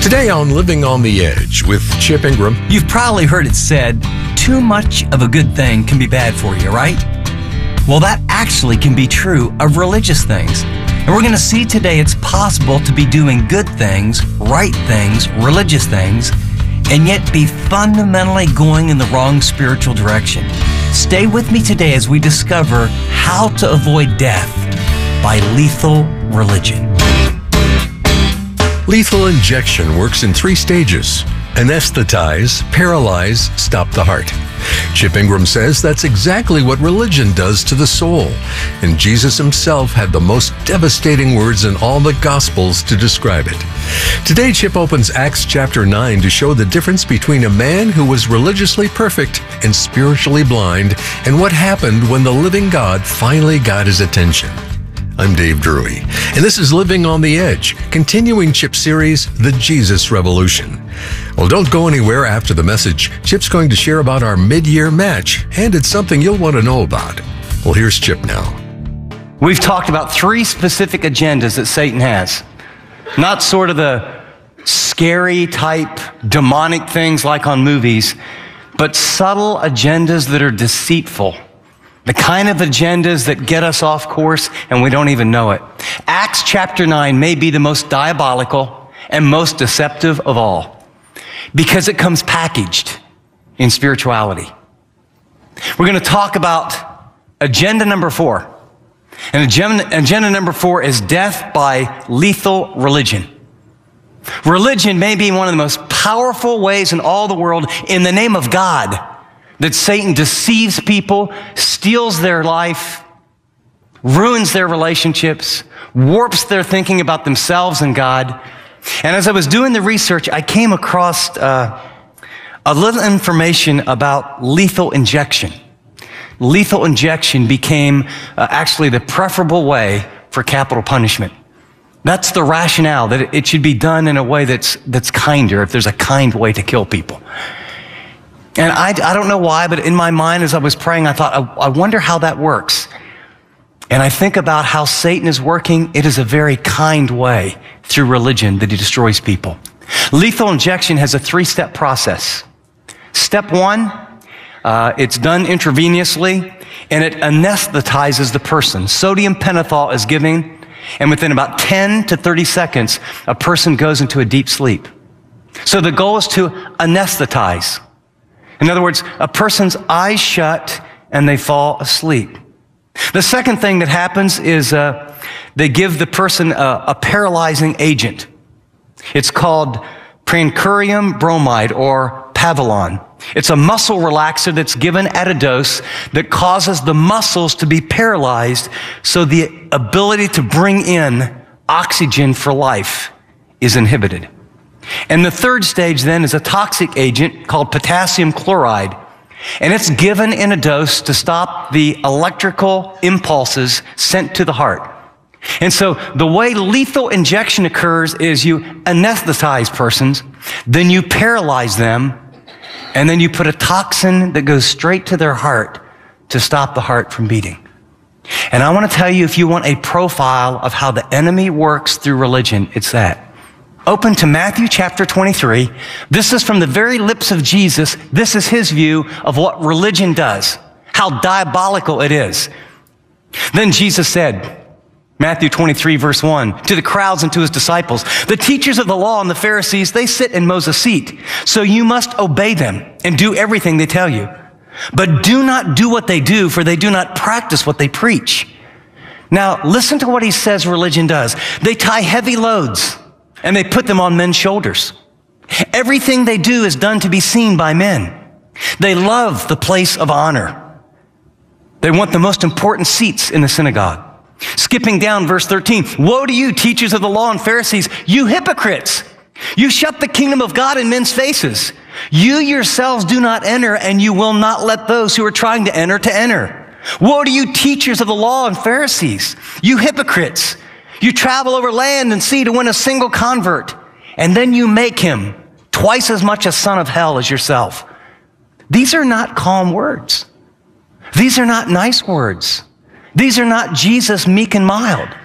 Today on Living on the Edge with Chip Ingram. You've probably heard it said, too much of a good thing can be bad for you, right? Well, that actually can be true of religious things. And we're going to see today it's possible to be doing good things, right things, religious things, and yet be fundamentally going in the wrong spiritual direction. Stay with me today as we discover how to avoid death by lethal religion. Lethal injection works in 3 stages: anesthetize, paralyze, stop the heart. Chip Ingram says that's exactly what religion does to the soul. And Jesus himself had the most devastating words in all the Gospels to describe it. Today, Chip opens Acts chapter 9 to show the difference between a man who was religiously perfect and spiritually blind, and what happened when the living God finally got his attention. I'm Dave Drury, and this is Living on the Edge, continuing Chip's series, The Jesus Revolution. Well, don't go anywhere after the message. Chip's going to share about our mid-year match, and it's something you'll want to know about. Well, here's Chip now. We've talked about 3 specific agendas that Satan has. Not sort of the scary type, demonic things like on movies, but subtle agendas that are deceitful. The kind of agendas that get us off course and we don't even know it. Acts chapter 9 may be the most diabolical and most deceptive of all because it comes packaged in spirituality. We're going to talk about agenda number 4. And agenda number 4 is death by lethal religion. Religion may be one of the most powerful ways in all the world in the name of God that Satan deceives people, steals their life, ruins their relationships, warps their thinking about themselves and God. And as I was doing the research, I came across a little information about lethal injection. Lethal injection became actually the preferable way for capital punishment. That's the rationale, that it should be done in a way that's kinder, if there's a kind way to kill people. And I don't know why, but in my mind as I was praying, I thought, I wonder how that works. And I think about how Satan is working. It is a very kind way through religion that he destroys people. Lethal injection has a 3-step process. Step 1, it's done intravenously, and it anesthetizes the person. Sodium pentothal is given, and within about 10 to 30 seconds, a person goes into a deep sleep. So the goal is to anesthetize. In other words, a person's eyes shut and they fall asleep. The second thing that happens is they give the person a paralyzing agent. It's called prancurium bromide or Pavilon. It's a muscle relaxer that's given at a dose that causes the muscles to be paralyzed, so the ability to bring in oxygen for life is inhibited. And the third stage then is a toxic agent called potassium chloride. And it's given in a dose to stop the electrical impulses sent to the heart. And so the way lethal injection occurs is you anesthetize persons, then you paralyze them, and then you put a toxin that goes straight to their heart to stop the heart from beating. And I want to tell you, if you want a profile of how the enemy works through religion, it's that. Open to Matthew chapter 23. This is from the very lips of Jesus. This is his view of what religion does, how diabolical it is. Then Jesus said, Matthew 23 verse 1, to the crowds and to his disciples, the teachers of the law and the Pharisees, they sit in Moses' seat. So you must obey them and do everything they tell you. But do not do what they do, for they do not practice what they preach. Now listen to what he says religion does. They tie heavy loads and they put them on men's shoulders. Everything they do is done to be seen by men. They love the place of honor. They want the most important seats in the synagogue. Skipping down verse 13, woe to you, teachers of the law and Pharisees, you hypocrites! You shut the kingdom of God in men's faces. You yourselves do not enter, and you will not let those who are trying to enter. Woe to you, teachers of the law and Pharisees, you hypocrites! You travel over land and sea to win a single convert, and then you make him twice as much a son of hell as yourself. These are not calm words. These are not nice words. These are not Jesus meek and mild.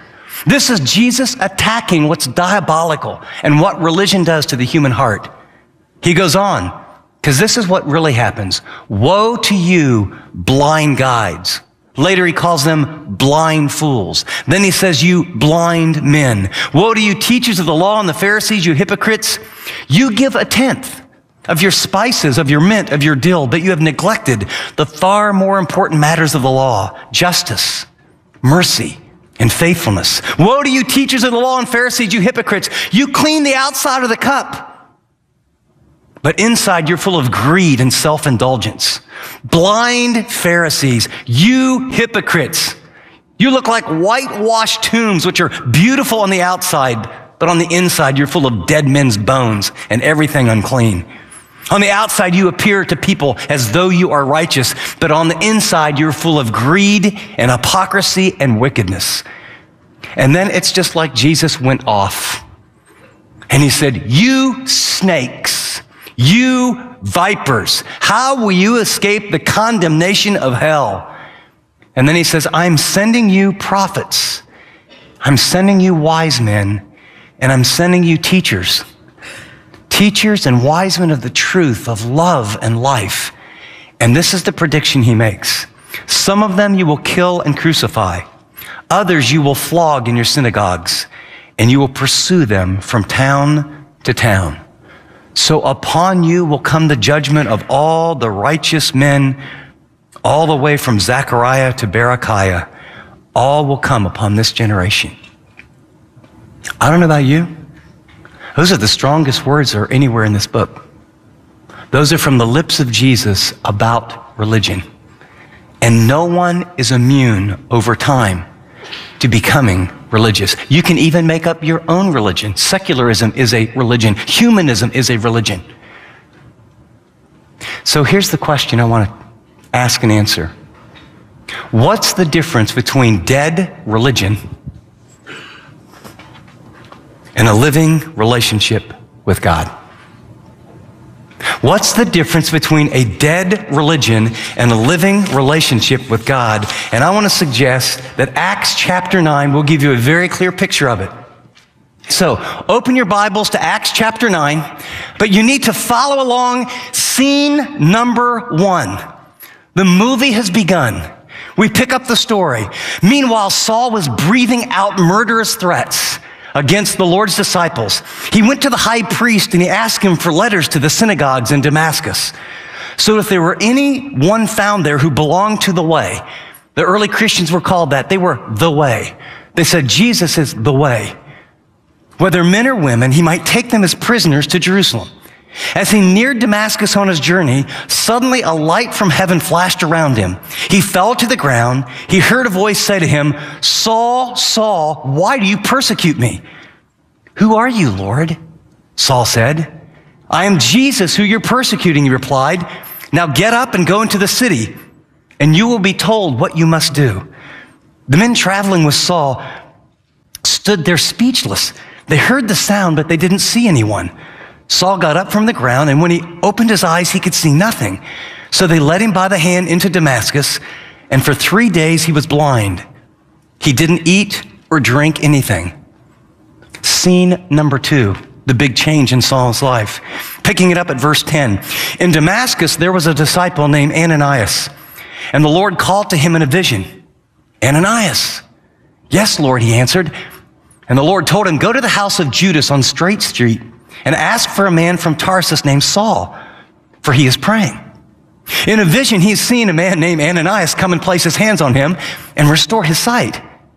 This is Jesus attacking what's diabolical and what religion does to the human heart. He goes on, because this is what really happens. Woe to you, blind guides. Later he calls them blind fools. Then he says, you blind men. Woe to you, teachers of the law and the Pharisees, you hypocrites. You give a tenth of your spices, of your mint, of your dill, but you have neglected the far more important matters of the law, justice, mercy, and faithfulness. Woe to you, teachers of the law and Pharisees, you hypocrites. You clean the outside of the cup, but inside you're full of greed and self-indulgence. Blind Pharisees, you hypocrites. You look like whitewashed tombs, which are beautiful on the outside, but on the inside you're full of dead men's bones and everything unclean. On the outside, you appear to people as though you are righteous, but on the inside, you're full of greed and hypocrisy and wickedness. And then it's just like Jesus went off. And he said, you snakes, you vipers, how will you escape the condemnation of hell? And then he says, I'm sending you prophets. I'm sending you wise men, and I'm sending you teachers. Teachers and wise men of the truth, of love and life. And this is the prediction he makes. Some of them you will kill and crucify. Others you will flog in your synagogues, and you will pursue them from town to town. So upon you will come the judgment of all the righteous men, all the way from Zechariah to Berechiah. All will come upon this generation. I don't know about you. Those are the strongest words that are anywhere in this book. Those are from the lips of Jesus about religion. And no one is immune over time to becoming religious. You can even make up your own religion. Secularism is a religion. Humanism is a religion. So here's the question I want to ask and answer. What's the difference between dead religion and a living relationship with God? What's the difference between a dead religion and a living relationship with God? And I want to suggest that Acts chapter 9 will give you a very clear picture of it. So, open your Bibles to Acts chapter 9, but you need to follow along scene number 1. The movie has begun. We pick up the story. Meanwhile, Saul was breathing out murderous threats against the Lord's disciples. He went to the high priest and he asked him for letters to the synagogues in Damascus. So if there were anyone found there who belonged to the way, the early Christians were called that. They were the way. They said, Jesus is the way. Whether men or women, he might take them as prisoners to Jerusalem. As he neared Damascus on his journey, suddenly a light from heaven flashed around him. He fell to the ground. He heard a voice say to him, Saul, Saul, why do you persecute me? Who are you, Lord? Saul said. I am Jesus who you're persecuting, he replied. Now get up and go into the city, and you will be told what you must do. The men traveling with Saul stood there speechless. They heard the sound, but they didn't see anyone. Saul got up from the ground, and when he opened his eyes, he could see nothing. So they led him by the hand into Damascus, and for 3 days he was blind. He didn't eat or drink anything. Scene number 2, the big change in Saul's life. Picking it up at verse 10. In Damascus, there was a disciple named Ananias, and the Lord called to him in a vision, Ananias. Yes, Lord, he answered. And the Lord told him, go to the house of Judas on Straight Street, and ask for a man from Tarsus named Saul, for he is praying. In a vision, he's seen a man named Ananias come and place his hands on him and restore his sight.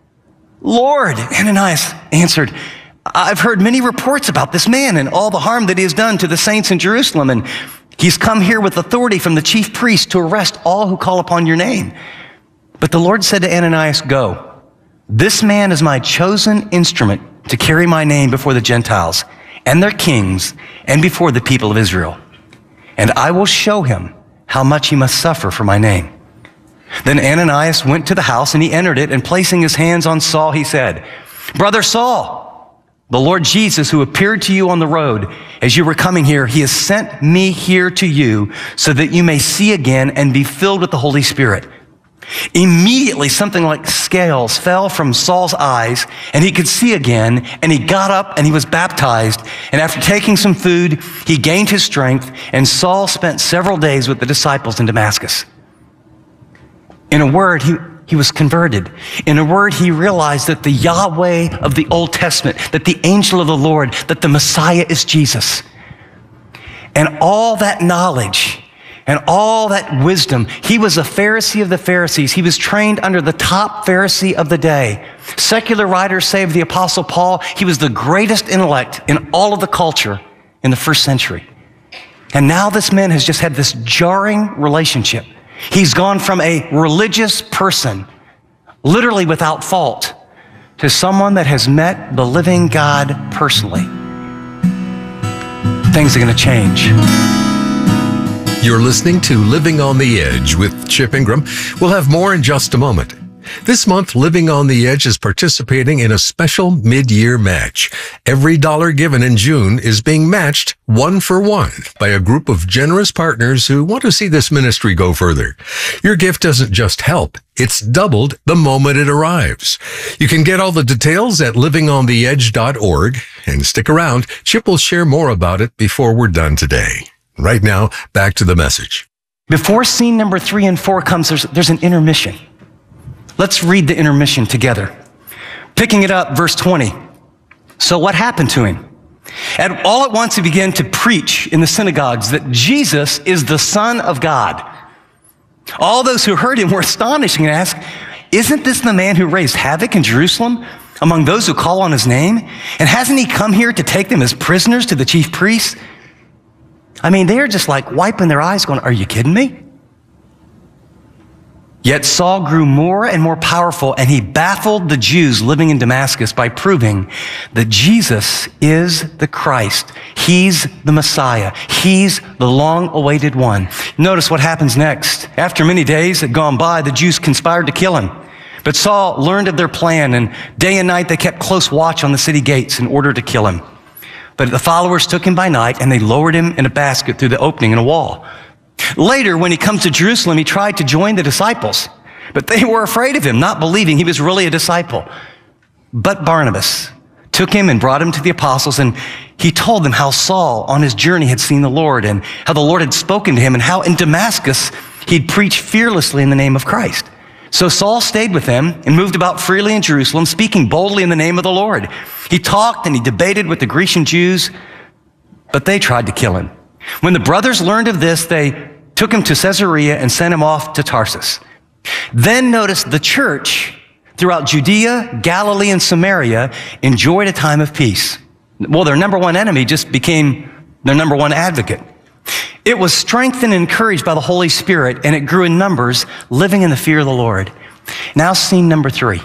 Lord, Ananias answered, I've heard many reports about this man and all the harm that he has done to the saints in Jerusalem, and he's come here with authority from the chief priest to arrest all who call upon your name. But the Lord said to Ananias, go. This man is my chosen instrument to carry my name before the Gentiles and their kings, and before the people of Israel. And I will show him how much he must suffer for my name. Then Ananias went to the house, and he entered it, and placing his hands on Saul, he said, Brother Saul, the Lord Jesus, who appeared to you on the road as you were coming here, he has sent me here to you so that you may see again and be filled with the Holy Spirit. Immediately, something like scales fell from Saul's eyes, and he could see again, and he got up and he was baptized. And after taking some food, he gained his strength, and Saul spent several days with the disciples in Damascus. In a word, he was converted. In a word, he realized that the Yahweh of the Old Testament, that the angel of the Lord, that the Messiah is Jesus. And all that knowledge and all that wisdom, he was a Pharisee of the Pharisees. He was trained under the top Pharisee of the day. Secular writers say of the Apostle Paul, he was the greatest intellect in all of the culture in the first century. And now this man has just had this jarring relationship. He's gone from a religious person, literally without fault, to someone that has met the living God personally. Things are going to change. You're listening to Living on the Edge with Chip Ingram. We'll have more in just a moment. This month, Living on the Edge is participating in a special mid-year match. Every dollar given in June is being matched 1 for 1 by a group of generous partners who want to see this ministry go further. Your gift doesn't just help, it's doubled the moment it arrives. You can get all the details at livingontheedge.org, and stick around. Chip will share more about it before we're done today. Right now, back to the message. Before scene number 3 and 4 comes, there's an intermission. Let's read the intermission together. Picking it up, verse 20. So what happened to him? All at once he began to preach in the synagogues that Jesus is the Son of God. All those who heard him were astonished and asked, isn't this the man who raised havoc in Jerusalem among those who call on his name? And hasn't he come here to take them as prisoners to the chief priests? I mean, they're just like wiping their eyes going, are you kidding me? Yet Saul grew more and more powerful, and he baffled the Jews living in Damascus by proving that Jesus is the Christ. He's the Messiah. He's the long-awaited one. Notice what happens next. After many days had gone by, the Jews conspired to kill him. But Saul learned of their plan, and day and night they kept close watch on the city gates in order to kill him. But the followers took him by night, and they lowered him in a basket through the opening in a wall. Later, when he comes to Jerusalem, he tried to join the disciples, but they were afraid of him, not believing he was really a disciple. But Barnabas took him and brought him to the apostles, and he told them how Saul on his journey had seen the Lord, and how the Lord had spoken to him, and how in Damascus he'd preached fearlessly in the name of Christ. So Saul stayed with them and moved about freely in Jerusalem, speaking boldly in the name of the Lord. He talked and he debated with the Grecian Jews, but they tried to kill him. When the brothers learned of this, they took him to Caesarea and sent him off to Tarsus. Then notice the church throughout Judea, Galilee, and Samaria enjoyed a time of peace. Well, their number one enemy just became their number one advocate. It was strengthened and encouraged by the Holy Spirit, and it grew in numbers, living in the fear of the Lord. Now, scene number 3.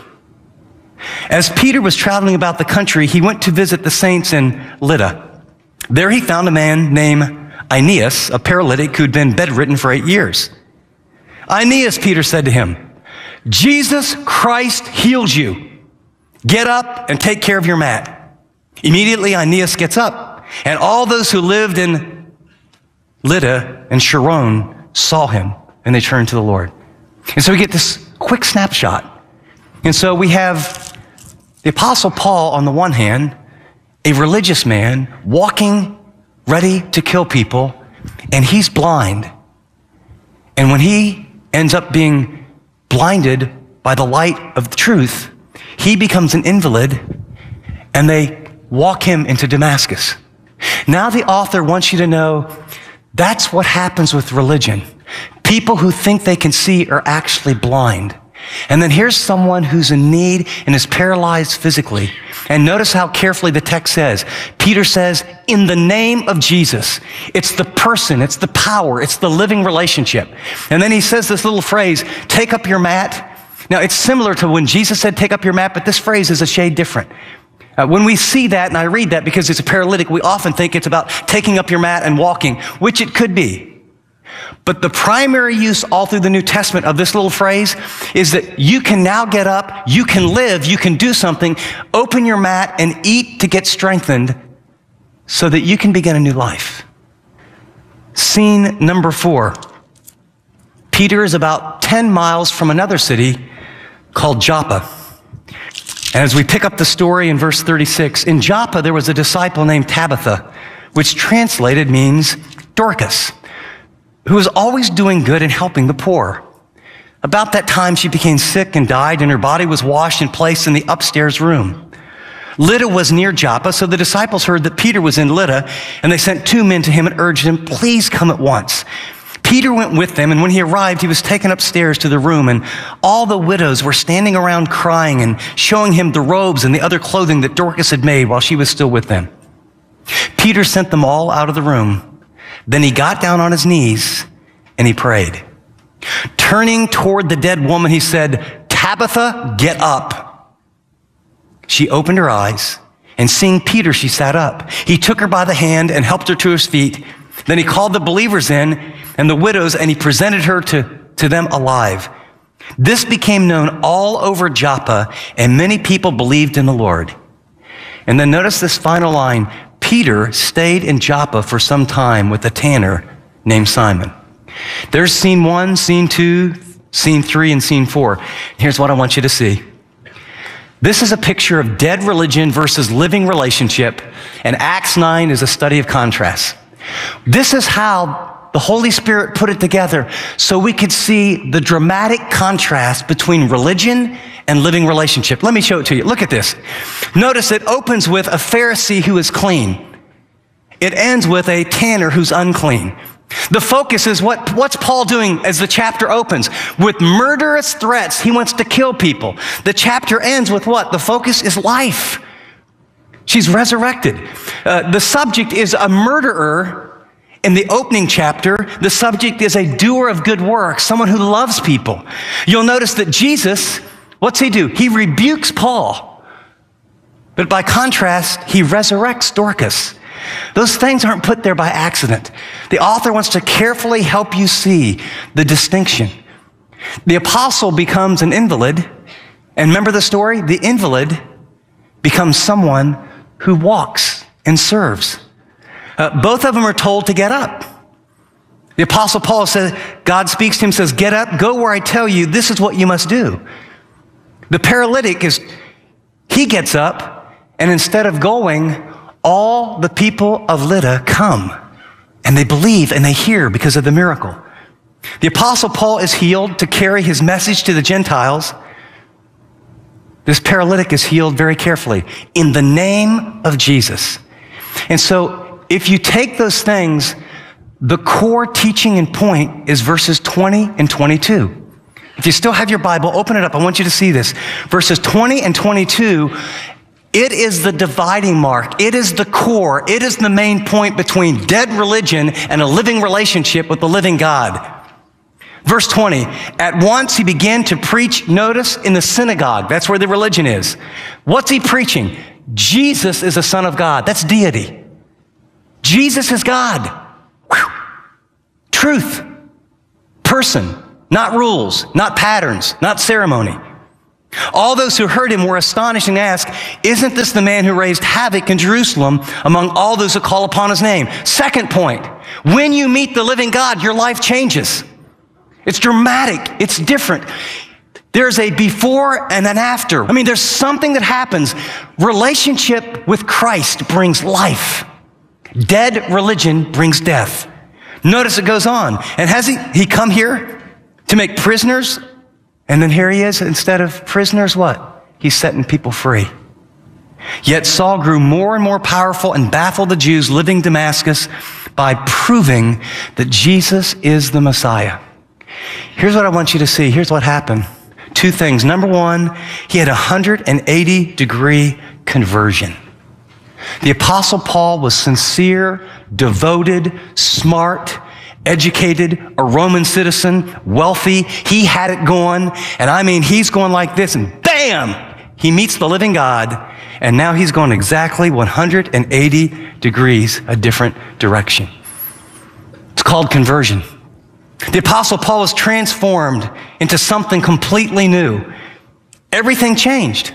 As Peter was traveling about the country, he went to visit the saints in Lydda. There he found a man named Aeneas, a paralytic who'd been bedridden for 8 years. Aeneas, Peter said to him, Jesus Christ heals you. Get up and take care of your mat. Immediately Aeneas gets up, and all those who lived in Lydda and Sharon saw him, and they turned to the Lord. And so we get this quick snapshot. And so we have the Apostle Paul on the one hand, a religious man walking ready to kill people, and he's blind. And when he ends up being blinded by the light of the truth, he becomes an invalid, and they walk him into Damascus. Now the author wants you to know that's what happens with religion. People who think they can see are actually blind. And then here's someone who's in need and is paralyzed physically. And notice how carefully the text says. Peter says, in the name of Jesus. It's the person, it's the power, it's the living relationship. And then he says this little phrase, take up your mat. Now it's similar to when Jesus said, take up your mat, but this phrase is a shade different. When we see that, and I read that because it's a paralytic, we often think it's about taking up your mat and walking, which it could be. But the primary use all through the New Testament of this little phrase is that you can now get up, you can live, you can do something, open your mat and eat to get strengthened so that you can begin a new life. Scene number 4. Peter is about 10 miles from another city called Joppa. And as we pick up the story in verse 36, in Joppa there was a disciple named Tabitha, which translated means Dorcas, who was always doing good and helping the poor. About that time she became sick and died, and her body was washed and placed in the upstairs room. Lydda was near Joppa, so the disciples heard that Peter was in Lydda, and they sent 2 men to him and urged him, "Please come at once." Peter went with them, and when he arrived, he was taken upstairs to the room, and all the widows were standing around crying and showing him the robes and the other clothing that Dorcas had made while she was still with them. Peter sent them all out of the room. Then he got down on his knees and he prayed. Turning toward the dead woman, he said, "Tabitha, get up." She opened her eyes, and seeing Peter, she sat up. He took her by the hand and helped her to his feet. Then he called the believers in and the widows, and he presented her to them alive. This became known all over Joppa, and many people believed in the Lord. And then notice this final line. Peter stayed in Joppa for some time with a tanner named Simon. There's scene 1, scene 2, scene 3, and scene 4. Here's what I want you to see. This is a picture of dead religion versus living relationship, and Acts 9 is a study of contrast. This is how the Holy Spirit put it together so we could see the dramatic contrast between religion and living relationship. Let me show it to you. Look at this. Notice it opens with a Pharisee who is clean. It ends with a tanner who's unclean. The focus is what's Paul doing as the chapter opens? With murderous threats, he wants to kill people. The chapter ends with what? The focus is life. She's resurrected. The subject is a murderer. In the opening chapter, the subject is a doer of good works, someone who loves people. You'll notice that Jesus, what's he do? He rebukes Paul. But by contrast, he resurrects Dorcas. Those things aren't put there by accident. The author wants to carefully help you see the distinction. The apostle becomes an invalid, and remember the story? The invalid becomes someone who walks and serves. Both of them are told to get up. The apostle Paul says, God speaks to him, says, get up, go where I tell you, this is what you must do. The paralytic he gets up, and instead of going, all the people of Lydda come, and they believe and they hear because of the miracle. The apostle Paul is healed to carry his message to the Gentiles. This paralytic is healed very carefully in the name of Jesus. And so if you take those things, the core teaching and point is verses 20 and 22. If you still have your Bible, open it up. I want you to see this. Verses 20 and 22, it is the dividing mark. It is the core. It is the main point between dead religion and a living relationship with the living God. Verse 20, at once he began to preach, notice, in the synagogue. That's where the religion is. What's he preaching? Jesus is the Son of God. That's deity. Jesus is God. Whew. Truth. Person. Not rules. Not patterns. Not ceremony. All those who heard him were astonished and asked, isn't this the man who raised havoc in Jerusalem among all those who call upon his name? Second point, when you meet the living God, your life changes. It's dramatic. It's different. There's a before and an after. I mean, there's something that happens. Relationship with Christ brings life. Dead religion brings death. Notice it goes on. And has he come here to make prisoners? And then here he is, instead of prisoners, what? He's setting people free. Yet Saul grew more and more powerful and baffled the Jews living in Damascus by proving that Jesus is the Messiah. Here's what I want you to see. Here's what happened. 2 things. Number 1, he had a 180-degree conversion. The Apostle Paul was sincere, devoted, smart, educated, a Roman citizen, wealthy. He had it going. And I mean, he's going like this, and bam! He meets the living God, and now he's going exactly 180 degrees a different direction. It's called conversion. The Apostle Paul was transformed into something completely new. Everything changed.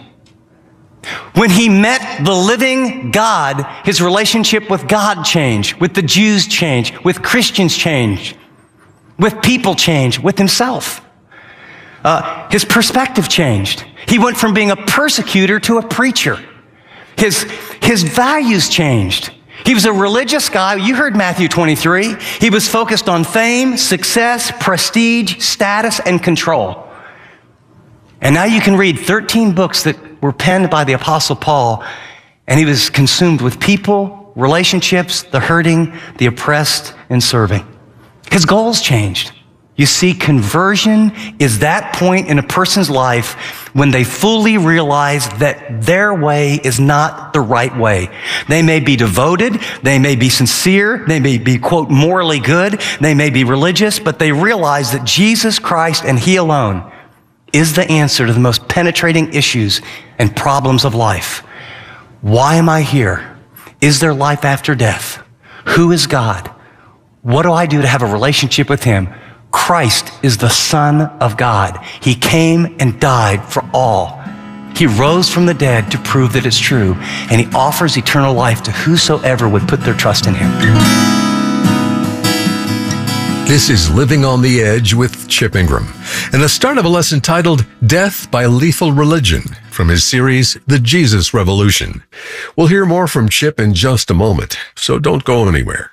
When he met the living God, his relationship with God changed, with the Jews changed, with Christians changed. with people changed, with himself. His perspective changed. He went from being a persecutor to a preacher. His values changed. He was a religious guy. You heard Matthew 23. He was focused on fame, success, prestige, status, and control. And now you can read 13 books that were penned by the Apostle Paul, and he was consumed with people, relationships, the hurting, the oppressed, and serving. His goals changed. You see, conversion is that point in a person's life when they fully realize that their way is not the right way. They may be devoted, they may be sincere, they may be, quote, morally good, they may be religious, but they realize that Jesus Christ and He alone is the answer to the most penetrating issues and problems of life. Why am I here? Is there life after death? Who is God? What do I do to have a relationship with Him? Christ is the Son of God. He came and died for all. He rose from the dead to prove that it's true, and He offers eternal life to whosoever would put their trust in Him. This is Living on the Edge with Chip Ingram, and the start of a lesson titled Death by Lethal Religion from his series, The Jesus Revolution. We'll hear more from Chip in just a moment, so don't go anywhere.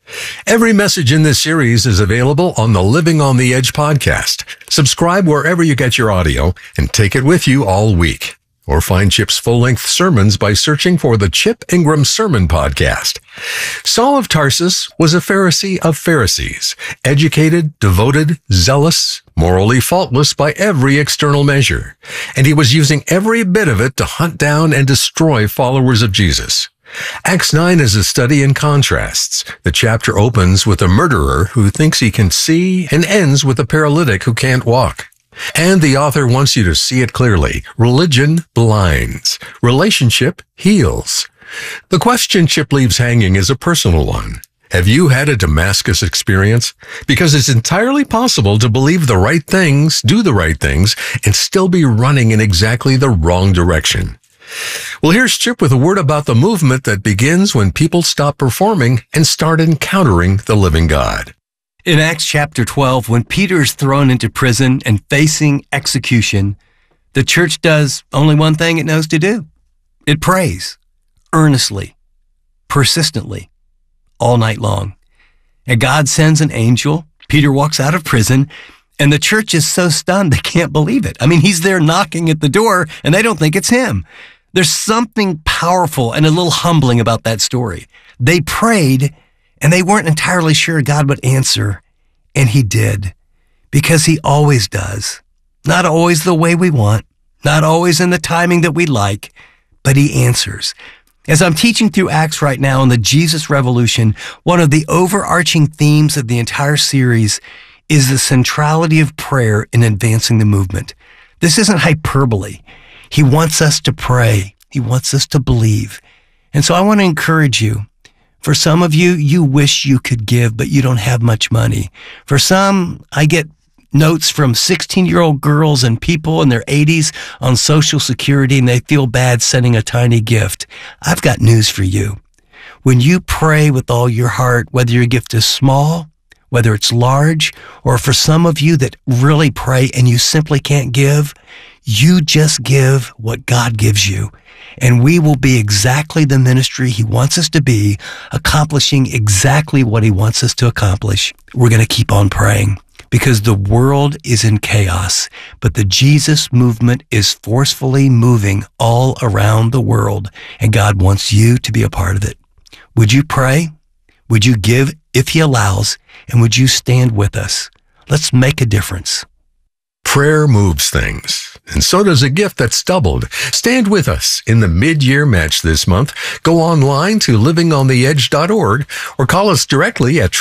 Every message in this series is available on the Living on the Edge podcast. Subscribe wherever you get your audio and take it with you all week. Or find Chip's full-length sermons by searching for the Chip Ingram Sermon Podcast. Saul of Tarsus was a Pharisee of Pharisees, educated, devoted, zealous, morally faultless by every external measure. And he was using every bit of it to hunt down and destroy followers of Jesus. Acts 9 is a study in contrasts. The chapter opens with a murderer who thinks he can see and ends with a paralytic who can't walk. And the author wants you to see it clearly. Religion blinds. Relationship heals. The question Chip leaves hanging is a personal one. Have you had a Damascus experience? Because it's entirely possible to believe the right things, do the right things, and still be running in exactly the wrong direction. Well, here's Chip with a word about the movement that begins when people stop performing and start encountering the living God. In Acts chapter 12, when Peter is thrown into prison and facing execution, the church does only one thing it knows to do. It prays earnestly, persistently, all night long. And God sends an angel. Peter walks out of prison, and the church is so stunned they can't believe it. I mean, he's there knocking at the door, and they don't think it's him. There's something powerful and a little humbling about that story. They prayed, and they weren't entirely sure God would answer, and He did, because He always does. Not always the way we want, not always in the timing that we like, but He answers. As I'm teaching through Acts right now on the Jesus Revolution, one of the overarching themes of the entire series is the centrality of prayer in advancing the movement. This isn't hyperbole. He wants us to pray. He wants us to believe. And so I want to encourage you. For some of you, you wish you could give, but you don't have much money. For some, I get notes from 16-year-old girls and people in their 80s on Social Security, and they feel bad sending a tiny gift. I've got news for you. When you pray with all your heart, whether your gift is small, whether it's large, or for some of you that really pray and you simply can't give, you just give what God gives you. And we will be exactly the ministry He wants us to be, accomplishing exactly what He wants us to accomplish. We're going to keep on praying because the world is in chaos, but the Jesus movement is forcefully moving all around the world, and God wants you to be a part of it. Would you pray? Would you give if He allows? And would you stand with us? Let's make a difference. Prayer moves things, and so does a gift that's doubled. Stand with us in the mid-year match this month. Go online to livingontheedge.org or call us directly at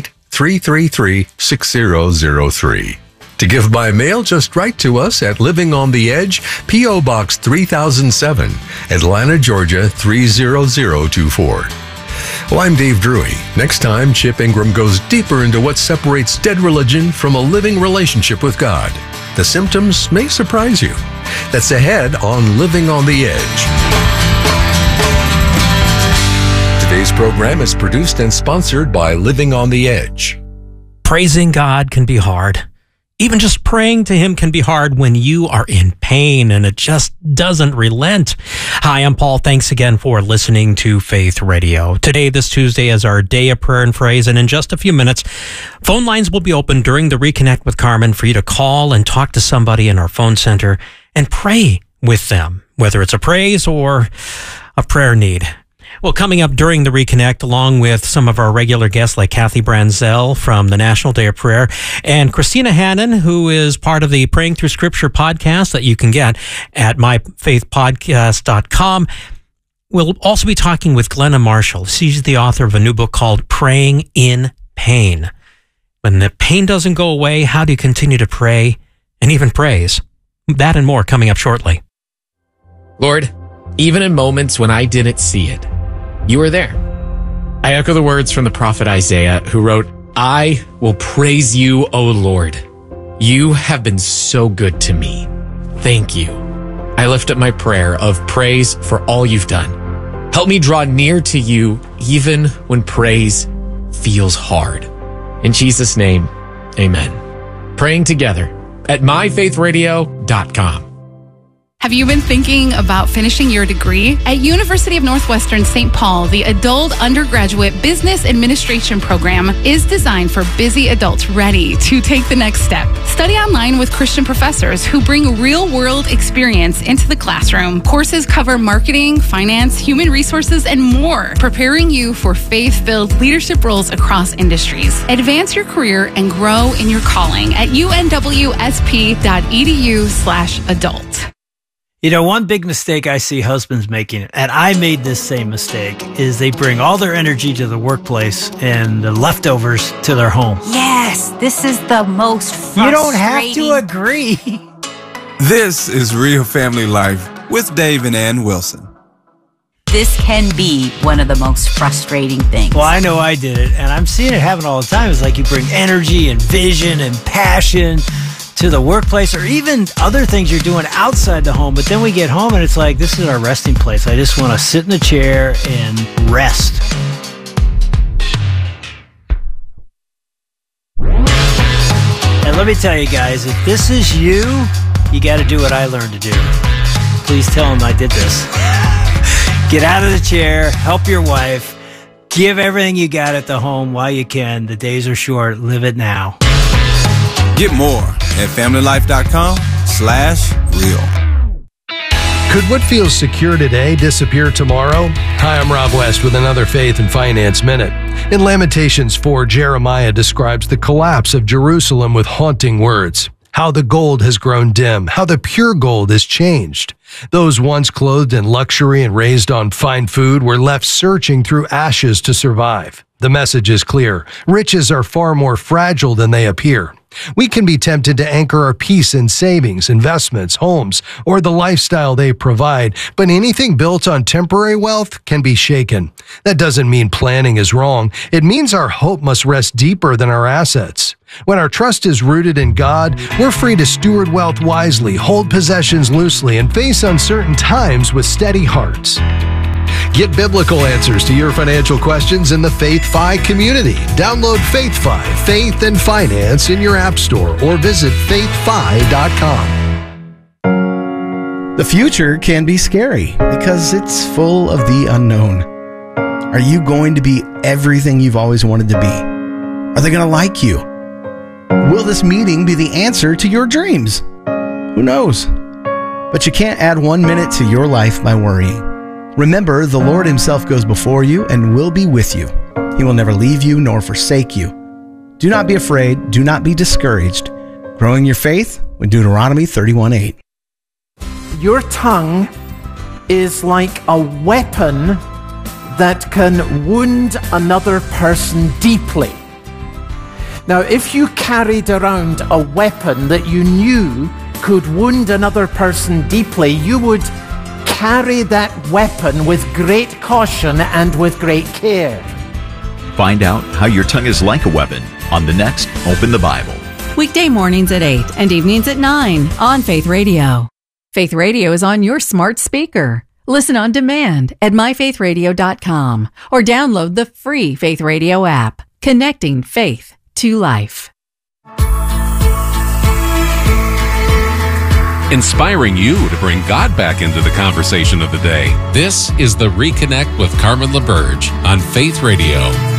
888-333-6003. To give by mail, just write to us at Living on the Edge, P.O. Box 3007, Atlanta, Georgia 30024. Well, I'm Dave Drury. Next time, Chip Ingram goes deeper into what separates dead religion from a living relationship with God. The symptoms may surprise you. That's ahead on Living on the Edge. Today's program is produced and sponsored by Living on the Edge. praising God can be hard. Even just praying to Him can be hard when you are in pain and it just doesn't relent. Hi, I'm Paul. Thanks again for listening to Faith Radio. Today, this Tuesday, is our day of prayer and praise, and in just a few minutes, phone lines will be open during the Reconnect with Carmen for you to call and talk to somebody in our phone center and pray with them, whether it's a praise or a prayer need. Well, coming up during the Reconnect, along with some of our regular guests like Kathy Branzell from the National Day of Prayer and Christina Hannon, who is part of the Praying Through Scripture podcast that you can get at myfaithpodcast.com. We'll also be talking with Glenna Marshall. She's the author of a new book called Praying in Pain. When the pain doesn't go away, how do you continue to pray and even praise? That and more coming up shortly. Lord, even in moments when I didn't see it, you are there. I echo the words from the prophet Isaiah, who wrote, I will praise you, O Lord. You have been so good to me. Thank you. I lift up my prayer of praise for all you've done. Help me draw near to you even when praise feels hard. In Jesus' name, amen. Praying together at myfaithradio.com. Have you been thinking about finishing your degree? At University of Northwestern St. Paul, the Adult Undergraduate Business Administration program is designed for busy adults ready to take the next step. Study online with Christian professors who bring real-world experience into the classroom. Courses cover marketing, finance, human resources, and more, preparing you for faith-filled leadership roles across industries. Advance your career and grow in your calling at unwsp.edu/adult. You know, one big mistake I see husbands making, and I made this same mistake, is they bring all their energy to the workplace and the leftovers to their home. Yes, this is the most frustrating. You don't have to agree. This is Real Family Life with Dave and Ann Wilson. This can be one of the most frustrating things. Well, I know I did it, and I'm seeing it happen all the time. It's like you bring energy and vision and passion to the workplace or even other things you're doing outside the home, but then we get home and it's like, this is our resting place. I just want to sit in a chair and rest. And let me tell you guys, if this is you, you got to do what I learned to do. Please tell them I did this. Get out of the chair, help your wife, give everything you got at the home while you can. The days are short. Live it now. Get more at familylife.com/real. Could what feels secure today disappear tomorrow? Hi, I'm Rob West with another Faith and Finance Minute. In Lamentations 4, Jeremiah describes the collapse of Jerusalem with haunting words. How the gold has grown dim, how the pure gold is changed. Those once clothed in luxury and raised on fine food were left searching through ashes to survive. The message is clear. Riches are far more fragile than they appear. We can be tempted to anchor our peace in savings, investments, homes, or the lifestyle they provide, but anything built on temporary wealth can be shaken. That doesn't mean planning is wrong. It means our hope must rest deeper than our assets. When our trust is rooted in God, we're free to steward wealth wisely, hold possessions loosely, and face uncertain times with steady hearts. Get biblical answers to your financial questions in the Faith Fi community. Download Faith Fi, Faith and Finance in your app store or visit faithfi.com. The future can be scary because it's full of the unknown. Are you going to be everything you've always wanted to be? Are they going to like you? Will this meeting be the answer to your dreams? Who knows? But you can't add 1 minute to your life by worrying. Remember, the Lord Himself goes before you and will be with you. He will never leave you nor forsake you. Do not be afraid. Do not be discouraged. Growing your faith with Deuteronomy 31:8. Your tongue is like a weapon that can wound another person deeply. Now, if you carried around a weapon that you knew could wound another person deeply, you would carry that weapon with great caution and with great care. Find out how your tongue is like a weapon on the next Open the Bible. Weekday mornings at 8 and evenings at 9 on Faith Radio. Faith Radio is on your smart speaker. Listen on demand at myfaithradio.com or download the free Faith Radio app, connecting faith to life. Inspiring you to bring God back into the conversation of the day. This is the Reconnect with Carmen LaBerge on Faith Radio.